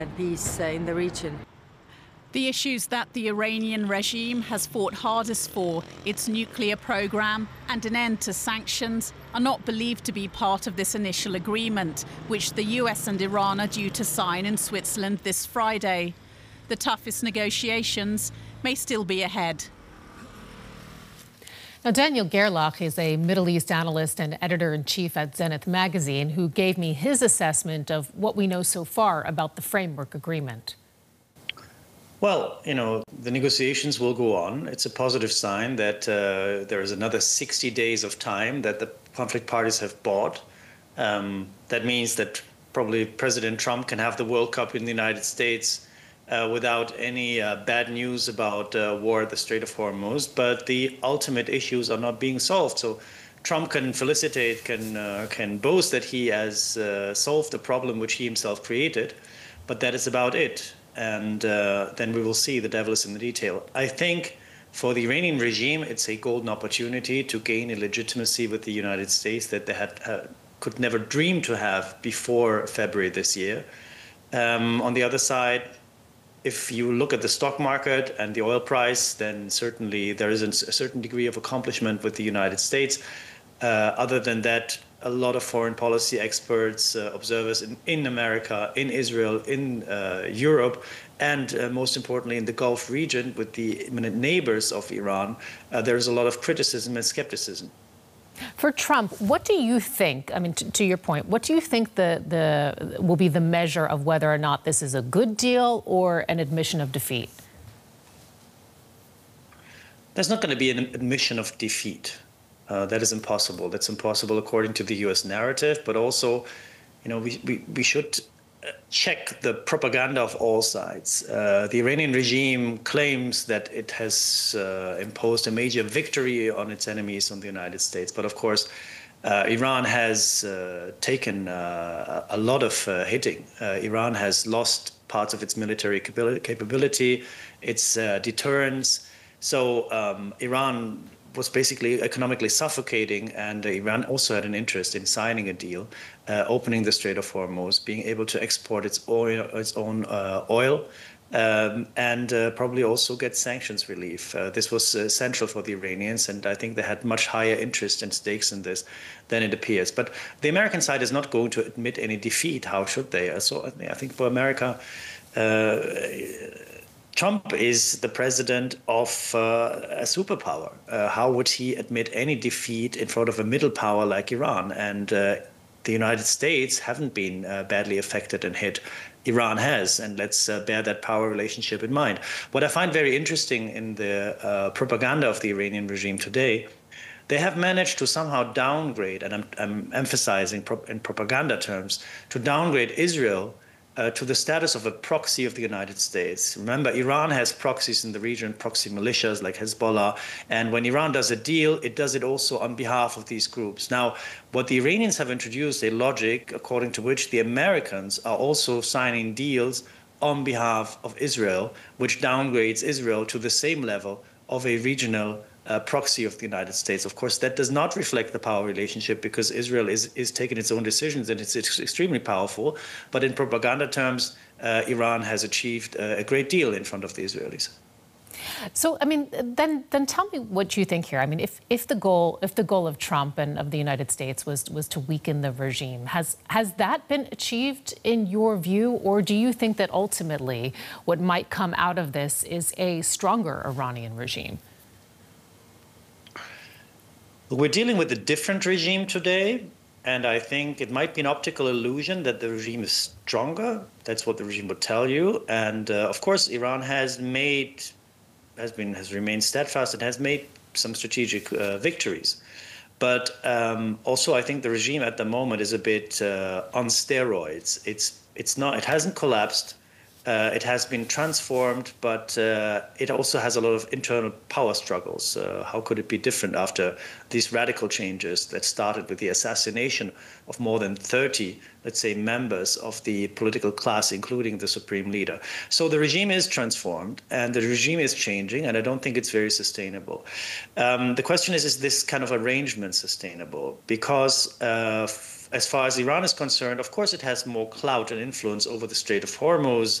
peace in the region. The issues that the Iranian regime has fought hardest for, its nuclear program and an end to sanctions, are not believed to be part of this initial agreement, which the US and Iran are due to sign in Switzerland this Friday. The toughest negotiations may still be ahead. Now, Daniel Gerlach is a Middle East analyst and editor-in-chief at Zenith magazine, who gave me his assessment of what we know so far about the framework agreement. Well, the negotiations will go on. It's a positive sign that there is another 60 days of time that the conflict parties have bought. That means that probably President Trump can have the World Cup in the United States without any bad news about war at the Strait of Hormuz. But the ultimate issues are not being solved. So Trump can felicitate, can boast that he has solved a problem which he himself created, but that is about it. And then we will see. The devil is in the detail. I think for the Iranian regime, it's a golden opportunity to gain a legitimacy with the United States that they could never dream to have before February this year. On the other side, if you look at the stock market and the oil price, then certainly there is a certain degree of accomplishment with the United States. Other than that, a lot of foreign policy experts, observers in America, in Israel, in Europe, and most importantly in the Gulf region with the imminent neighbors of Iran, there is a lot of criticism and skepticism. For Trump, what do you think, I mean, to your point, what do you think will be the measure of whether or not this is a good deal or an admission of defeat? There's not going to be an admission of defeat. That is impossible. That's impossible according to the U.S. narrative. But also, we should check the propaganda of all sides. The Iranian regime claims that it has imposed a major victory on its enemies, on the United States. But of course, Iran has taken a lot of hitting. Iran has lost parts of its military capability, its deterrence. So Iran was basically economically suffocating, and Iran also had an interest in signing a deal, opening the Strait of Hormuz, being able to export its own oil, and probably also get sanctions relief. This was central for the Iranians, and I think they had much higher interest and stakes in this than it appears. But the American side is not going to admit any defeat. How should they? So I think for America, Trump is the president of a superpower. How would he admit any defeat in front of a middle power like Iran? And the United States haven't been badly affected and hit. Iran has, and let's bear that power relationship in mind. What I find very interesting in the propaganda of the Iranian regime today, they have managed to somehow downgrade, and I'm emphasizing in propaganda terms, to downgrade Israel to the status of a proxy of the United States. Remember, Iran has proxies in the region, proxy militias like Hezbollah, and when Iran does a deal, it does it also on behalf of these groups. Now, what the Iranians have introduced, a logic according to which the Americans are also signing deals on behalf of Israel, which downgrades Israel to the same level of a regional proxy of the United States. Of course, that does not reflect the power relationship, because Israel is taking its own decisions and it's extremely powerful. But in propaganda terms, Iran has achieved a great deal in front of the Israelis. So, I mean, then tell me what you think here. I mean, if the goal of Trump and of the United States was to weaken the regime, has that been achieved in your view, or do you think that ultimately what might come out of this is a stronger Iranian regime? We're dealing with a different regime today, and I think it might be an optical illusion that the regime is stronger. That's what the regime would tell you. And of course, Iran has remained steadfast and has made some strategic victories. But also, I think the regime at the moment is a bit on steroids. It hasn't collapsed. It has been transformed, but it also has a lot of internal power struggles. How could it be different after these radical changes that started with the assassination of more than 30, let's say, members of the political class, including the supreme leader? So the regime is transformed and the regime is changing, and I don't think it's very sustainable. The question is this kind of arrangement sustainable? Because As far as Iran is concerned, of course, it has more clout and influence over the Strait of Hormuz.